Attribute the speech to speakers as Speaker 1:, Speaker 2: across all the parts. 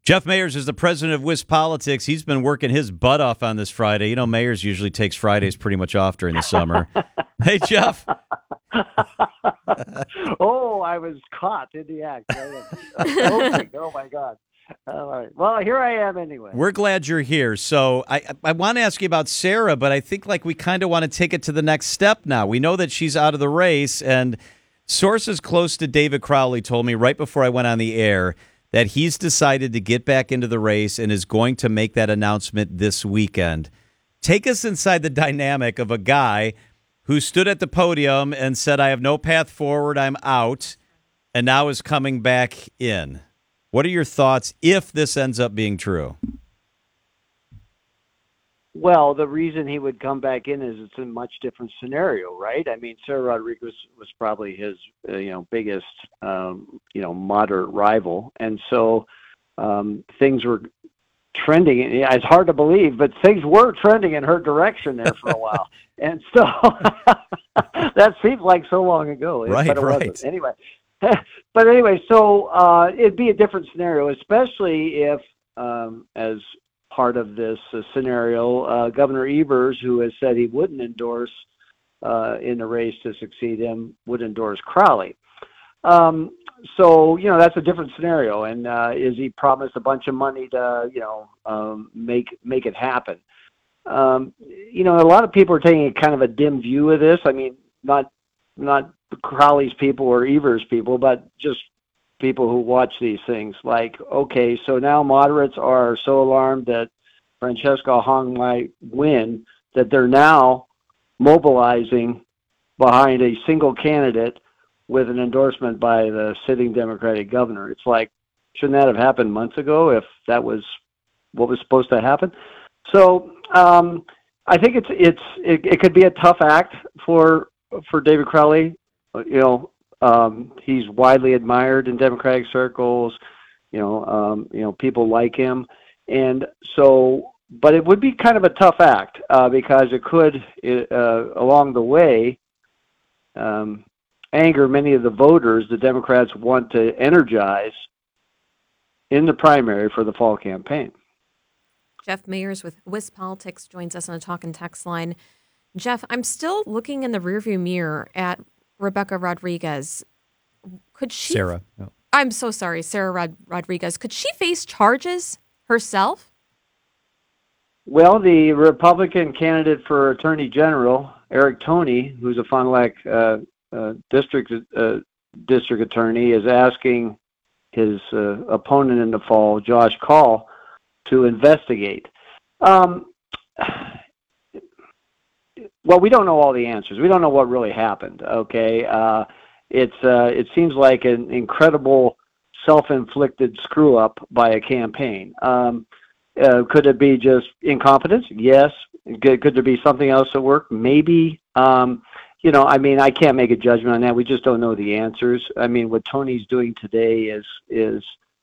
Speaker 1: Jeff Mayers is the president of WIS Politics. He's been working his butt off on this Friday. You know, Mayers usually takes Fridays pretty much off during the summer. Hey, Jeff.
Speaker 2: Oh, I was caught in the act. Oh, my God. All right. Well, here I am anyway.
Speaker 1: We're glad you're here. So I want to ask you about Sarah, but I think we kind of want to take it to the next step now. We know that she's out of the race, and sources close to David Crowley told me right before I went on the air that he's decided to get back into the race and is going to make that announcement this weekend. Take us inside the dynamic of a guy who stood at the podium and said, I have no path forward, I'm out, and now is coming back in. What are your thoughts if this ends up being true?
Speaker 2: Well, the reason he would come back in is it's a much different scenario, right? I mean, Sarah Rodriguez was probably his, biggest, moderate rival. And so things were trending. It's hard to believe, but things were trending in her direction there for a while. And so that seems like so long ago.
Speaker 1: Right,
Speaker 2: but it
Speaker 1: right.
Speaker 2: wasn't. Anyway, so it'd be a different scenario, especially if, as part of this scenario, Governor Evers, who has said he wouldn't endorse in the race to succeed him, would endorse Crowley. So, that's a different scenario. And is he promised a bunch of money to, make it happen? A lot of people are taking kind of a dim view of this. I mean, not Crowley's people or Evers' people, but just people who watch these things. Like, okay, so now moderates are so alarmed that Francesca Hong might win that they're now mobilizing behind a single candidate with an endorsement by the sitting Democratic governor. It's like, shouldn't that have happened months ago if that was what was supposed to happen? So I think it could be a tough act for David Crowley. He's widely admired in Democratic circles. People like him, and so. But it would be kind of a tough act because it could, along the way, anger many of the voters the Democrats want to energize in the primary for the fall campaign.
Speaker 3: Jeff Mayers with WIS Politics joins us on a talk and text line. Jeff, I'm still looking in the rearview mirror at Rebecca Rodriguez. Could she?
Speaker 1: Sarah. No.
Speaker 3: I'm so sorry, Sarah Rodriguez. Could she face charges herself?
Speaker 2: Well, the Republican candidate for Attorney General, Eric Toney, who's a Fond du Lac district attorney, is asking his opponent in the fall, Josh Kaul, to investigate. Well, we don't know all the answers. We don't know what really happened. Okay, it seems like an incredible self-inflicted screw-up by a campaign. Could it be just incompetence? Yes. Could there be something else at work? Maybe. I can't make a judgment on that. We just don't know the answers. I mean, what Tony's doing today is he's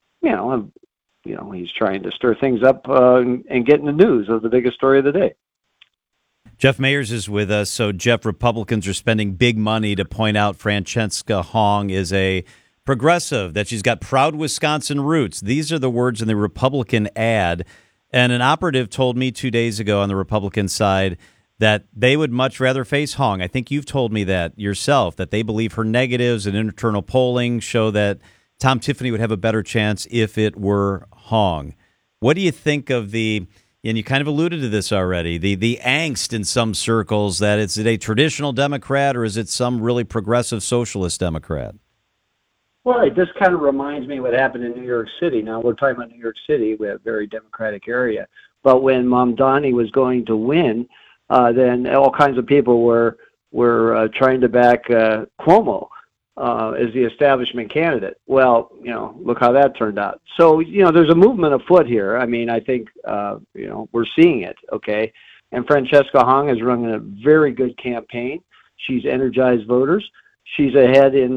Speaker 2: trying to stir things up and get in the news of the biggest story of the day.
Speaker 1: Jeff Mayers is with us. So, Jeff, Republicans are spending big money to point out Francesca Hong is a progressive, that she's got proud Wisconsin roots. These are the words in the Republican ad. And an operative told me 2 days ago on the Republican side that they would much rather face Hong. I think you've told me that yourself, that they believe her negatives and internal polling show that Tom Tiffany would have a better chance if it were Hong. What do you think of and you kind of alluded to this already, the angst in some circles that is it a traditional Democrat or is it some really progressive socialist Democrat?
Speaker 2: Right. This kind of reminds me what happened in New York City. Now, we're talking about New York City. We have a very Democratic area. But when Mamdani was going to win, then all kinds of people were trying to back Cuomo as the establishment candidate. Well, look how that turned out. So, there's a movement afoot here. I mean, I think, we're seeing it, okay? And Francesca Hong is running a very good campaign. She's energized voters. She's ahead in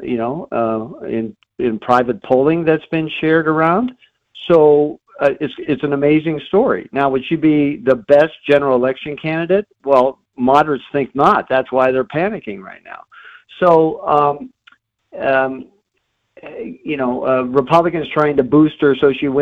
Speaker 2: private polling that's been shared around. So it's an amazing story. Now, would she be the best general election candidate? Well, moderates think not. That's why they're panicking right now. So, Republicans trying to boost her so she wins